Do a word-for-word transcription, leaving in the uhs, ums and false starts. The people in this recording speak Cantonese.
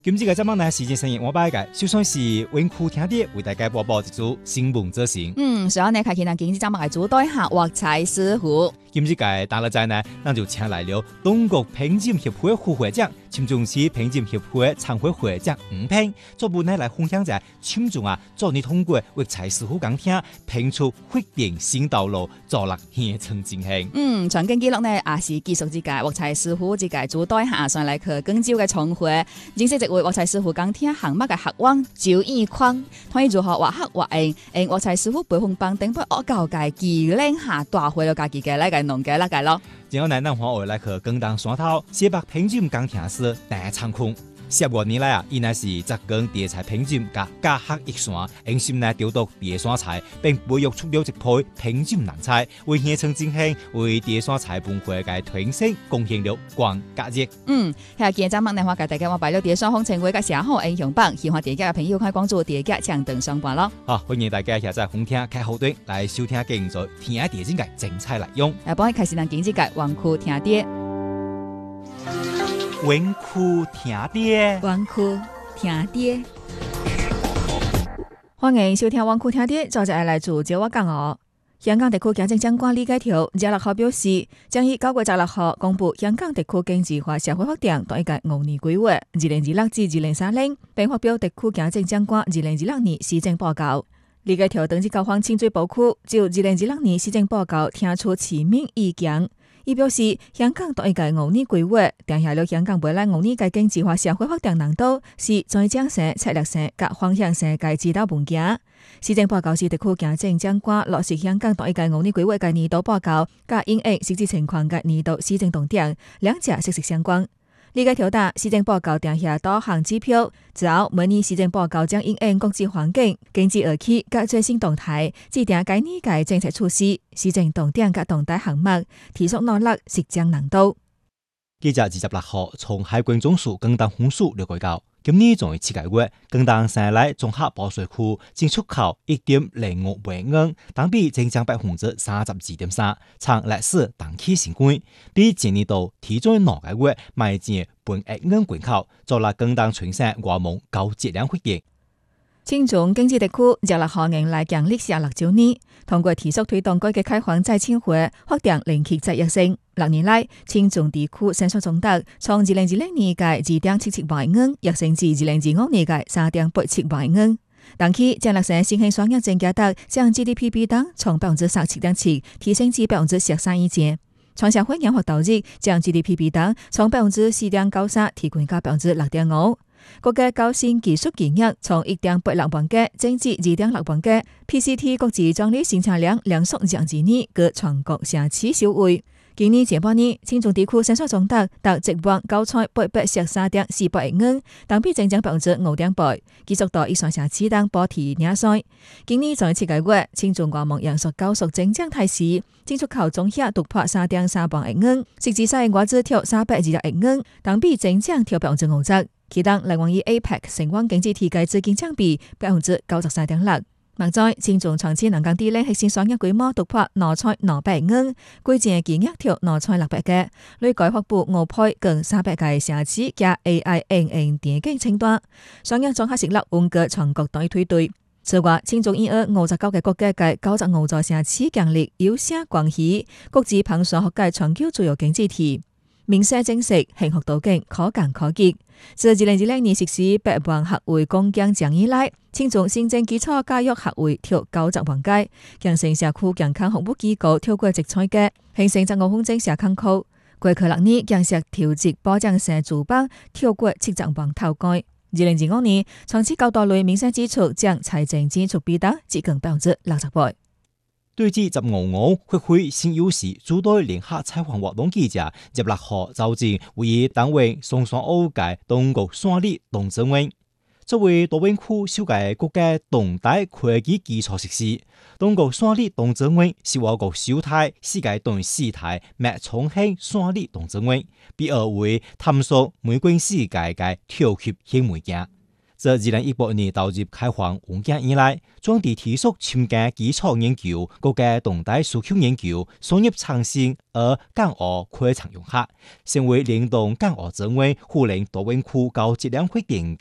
今次嘅節目呢，時間成日我擺嘅，就算是溫酷聽啲為大家播報一組新聞資訊。 嗯，所以呢，開始呢，今次節目嘅主題下獲彩師傅。 今次嘅大樂仔呢，那就請來了中國評鑑協會副會長、青中市評鑑協會常會會長吳平，作本呢來分享在青中啊，做你通過為彩師傅講聽，評出決定新道路，助力縣城振興。 嗯，全景記錄呢，也是繼續自己獲彩師傅自己主題下上嚟去更招嘅重會，正式為獲彩師傅講聽項目嘅客網周義匡，可以如何話黑話應，誒獲彩師傅背紅幫頂不惡教界技能下大會了家己嘅呢個農嘅啦個咯。 然後呢，咱話我來去更當山頭，西北評鑑講聽是大長空。十多年來啊，伊乃是雜工地菜評鑑加加黑一線，用心呢調度地山菜，並培育出了一批評鑑人才，為縣城振興、為地山菜文化嘅推升貢獻了光價值。 嗯，係今日節目呢，我介大家我擺咗地山風情會嘅寫好英雄榜，喜歡地價嘅朋友可以關注地價長等上榜咯。 好，歡迎大家下載紅聽開後端來收聽更多天地精嘅精彩內容。 嚟幫你開始讓經濟界頑酷聽啲。 溫酷聽啲， 溫酷聽啲，歡迎收聽溫酷聽啲，就係嚟自招我講哦。香港地區行政長官李家超廿六號表示，將於九月十六號公布香港地區經濟化社會發展第一屆五年規劃，二零二六至二零三零，並發表地區行政長官二零二六年施政報告。李家超登記交換清水寶庫，就二零二六年施政報告聽出市民意見。伊表示，香港第一屆五年規劃定下了香港未來五年嘅經濟化社會發展難度，是財政性、策略性、及方向性嘅指導文件。施政報告是地區行政長官落實香港第一屆五年規劃嘅年度報告，及應應實際情況嘅年度施政重點，兩者息息相關。李家超答施政報告定下多項指標，早每年施政報告將應應國際環境、經濟惡起及最新動態，制定該年嘅政策措施、施政重點及重大項目，提速努力實踐難度。 記者二十六號從海關總署更當分署了解到，今年仲有七個月，更當山內綜合保稅庫淨出口一點零五萬元，當比增長百分之三十二點三，創歷史同期新高，比前年度提早兩個月邁進本億元關口，做了更當全省外貿高質量發展。 青中經濟地區廿六號迎來強歷史六周年，通過提速推動改革開放再青會，發展連結集約性。六年來，青中地區生產總值從二零二零年嘅二點七七萬元，躍升至二零二五年嘅三點八七萬元。當期將落成新興商業增加得將 G D P 比等從百分之十七點七提升至百分之十三以前。創社會研發投資將 G D P 比等從百分之四點九三提高到百分之六點五。國家高新技術建設從一點八六萬架增至二點六萬架 ，P C T 國際裝備生產量兩縮兩之年，各全國城市首位。今年前半年，青中地區生產總值達一萬九千八百十三點四百億元，同比增長百分之五點八，繼續到以上城市等保持領先。今年在七個月，青中外貿營收高速增長態勢，進出口總額突破三點三萬億元，實質上外資超三百二十億元，同比增長超百分之五十。其中，來往以 A P E C 成灣經濟體嘅資金佔比百分之九十三點六。目前，青中長期能夠地咧核心商業規模突破兩千兩百億元，規模金額超兩千六百個，累計發布五倍近三百個城市加 A I N N 電競清單，商業綜合實力穩居全國第一梯隊。此外，青中以二五十九個國家嘅九十五座城市強力有聲關係，國際評選學界全球主要經濟體。民生政策幸福途徑可幹可結。自二零二零年實施百萬學位公共獎以來，青中新增基礎教育學位超九十萬屆，形成社區健康服務機構超過直採嘅，形成十五分鐘社康課。過去六年，建設調節保障社主班超過七十萬頭蓋。二零二五年，長期較多類民生支出將財政支出比得接近百分之六十倍。 對此，十五號發揮新優勢，主導聯合採訪活動記者入六號召集會議單位松山澳界東國山里動資園。作為多邊區首屆國家動態科技基礎設施，東國山里動資園是我國首台世界第四台脈衝型山里動資園，被譽為探索每個世界嘅超級新媒件。 自二零一八年投入開荒環境以來，將地提速深耕基礎研究、國家動態需求研究、商業創新而港澳擴張融合，成為聯動港澳之外，互聯多元區高質量發展